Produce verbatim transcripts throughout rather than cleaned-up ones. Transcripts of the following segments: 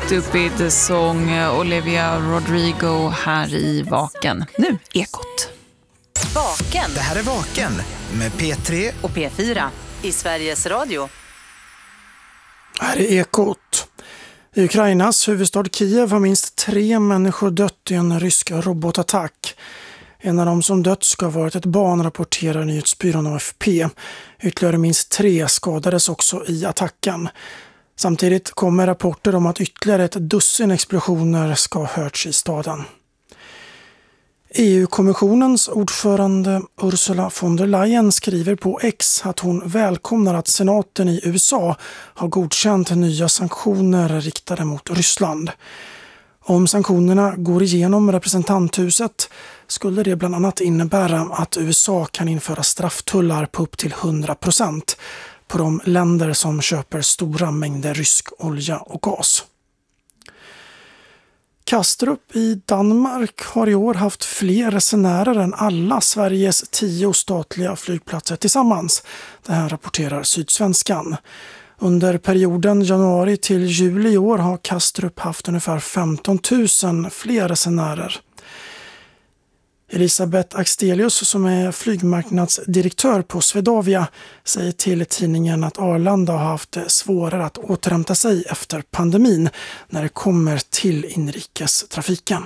Stupid sång Olivia Rodrigo här i Vaken. Nu Ekot. Vaken. Det här är Vaken med P tre och P fyra i Sveriges Radio. Här är Ekot. I Ukrainas huvudstad Kiev har minst tre människor dött i en rysk robotattack. En av dem som dött ska ha varit ett barn, rapporterar nyhetsbyrån A F P. Ytterligare minst tre skadades också i attacken. Samtidigt kommer rapporter om att ytterligare ett dussin explosioner ska ha hörts i staden. E U-kommissionens ordförande Ursula von der Leyen skriver på X att hon välkomnar att senaten i U S A har godkänt nya sanktioner riktade mot Ryssland. Om sanktionerna går igenom representanthuset skulle det bland annat innebära att U S A kan införa strafftullar på upp till hundra procent på de länder som köper stora mängder rysk olja och gas. Kastrup i Danmark har i år haft fler resenärer än alla Sveriges tio statliga flygplatser tillsammans. Det här rapporterar Sydsvenskan. Under perioden januari till juli i år har Kastrup haft ungefär femton tusen fler resenärer. Elisabeth Axelius, som är flygmarknadsdirektör på Swedavia, säger till tidningen att Arlanda har haft svårare att återhämta sig efter pandemin när det kommer till inrikestrafiken.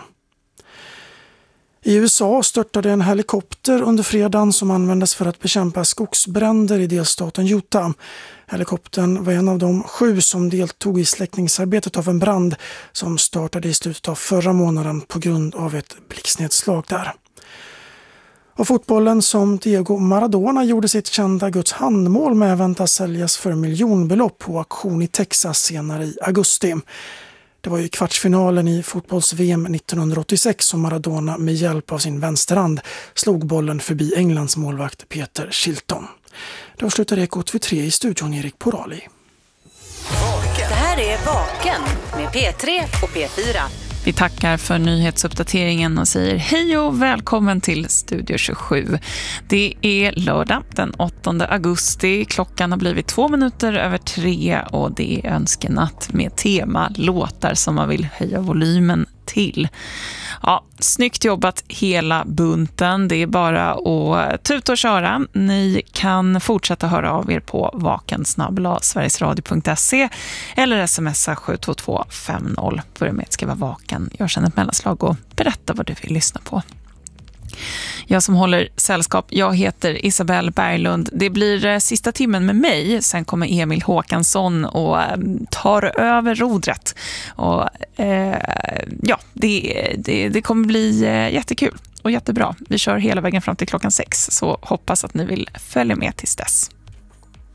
I U S A störtade en helikopter under fredagen som användes för att bekämpa skogsbränder i delstaten Utah. Helikoptern var en av de sju som deltog i släckningsarbetet av en brand som startade i slutet av förra månaden på grund av ett blixtnedslag där. Och fotbollen som Diego Maradona gjorde sitt kända Guds handmål med väntas säljas för miljonbelopp på auktion i Texas senare i augusti. Det var ju kvartsfinalen i fotbolls-V M nittonhundraåttiosex som Maradona med hjälp av sin vänsterhand slog bollen förbi Englands målvakt Peter Shilton. Då slutar Ekot vid tre i studion, Erik Porali. Det här är Vaken med P tre och P fyra. Vi tackar för nyhetsuppdateringen och säger hej och välkommen till Studio tjugosju. Det är lördag den åttonde augusti. Klockan har blivit två minuter över tre och det är önskenatt med tema låtar som man vill höja volymen till. Ja, snyggt jobbat hela bunten. Det är bara att tuta och köra. Ni kan fortsätta höra av er på vaken snabel-a sverigesradio punkt se eller smsa sju två två fem noll. Börja med att skriva vaken. Gör sedan ett mellanslag och berätta vad du vill lyssna på. Jag som håller sällskap, jag heter Isabelle Berglund. Det blir sista timmen med mig. Sen kommer Emil Håkansson och tar över rodret. Och eh, ja, det, det, det kommer bli jättekul och jättebra. Vi kör hela vägen fram till klockan sex. Så hoppas att ni vill följa med tills dess.